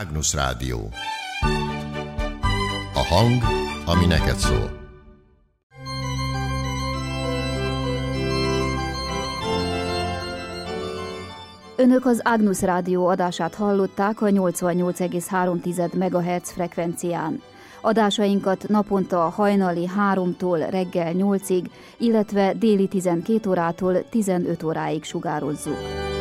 Ágnusz Rádió. A hang, ami neked szól. Önök az Ágnusz Rádió adását hallották a 88,3 MHz frekvencián. Adásainkat naponta hajnali 3-tól reggel 8-ig, illetve déli 12 órától 15 óráig sugározzuk.